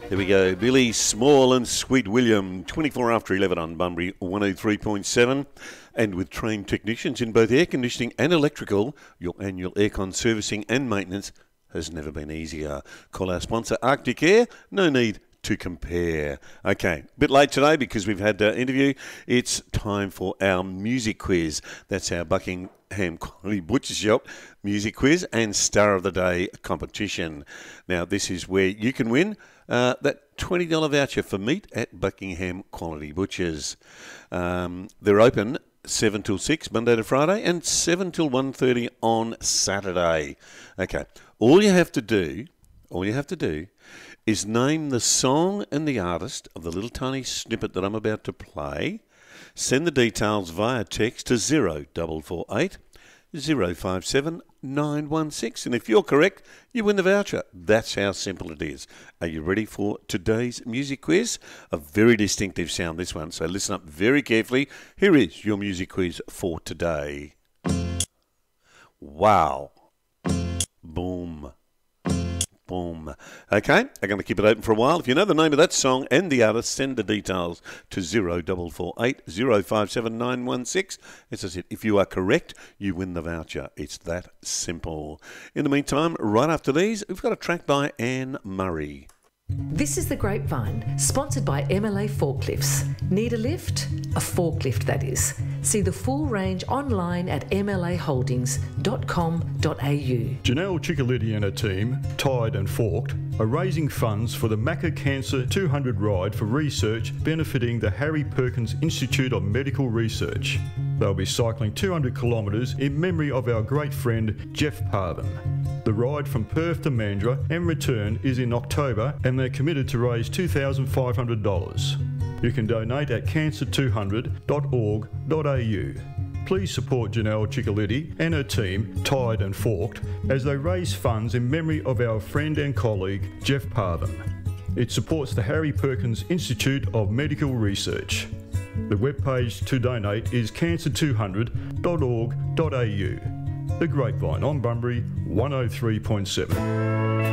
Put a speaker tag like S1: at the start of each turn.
S1: There we go. Billy Small and Sweet William, 24 after 11 on Bunbury 103.7. And with trained technicians in both air conditioning and electrical, your annual aircon servicing and maintenance has never been easier. Call our sponsor Arctic Air. No need to compare. Okay, a bit late today because we've had an interview. It's time for our music quiz. That's our Buckingham Quality Butcher Shop music quiz and Star of the Day competition. Now, this is where you can win that $20 voucher for meat at Buckingham Quality Butchers. They're open 7 till 6, Monday to Friday, and 7 till 1:30 on Saturday. Okay, all you have to do is name the song and the artist of the little tiny snippet that I'm about to play. Send the details via text to 0448 057 916. And if you're correct, you win the voucher. That's how simple it is. Are you ready for today's music quiz? A very distinctive sound, this one, so listen up very carefully. Here is your music quiz for today. Wow. Boom. Boom. Okay, I'm going to keep it open for a while. If you know the name of that song and the artist, send the details to 0448 057 916. As I said, if you are correct, you win the voucher. It's that simple. In the meantime, right after these, we've got a track by Anne Murray.
S2: This is The Grapevine, sponsored by MLA Forklifts. Need a lift? A forklift, that is. See the full range online at mlaholdings.com.au.
S3: Janelle Ciccoliti and her team, Tied and Forked, are raising funds for the Macca Cancer 200 ride for research benefiting the Harry Perkins Institute of Medical Research. They'll be cycling 200 kilometres in memory of our great friend Jeff Parvin. The ride from Perth to Mandurah and return is in October, and they're committed to raise $2,500. You can donate at cancer200.org.au. Please support Janelle Ciccoliti and her team, Tied and Forked, as they raise funds in memory of our friend and colleague Jeff Parvin. It supports the Harry Perkins Institute of Medical Research. The webpage to donate is cancer200.org.au. The Grapevine on Bunbury 103.7.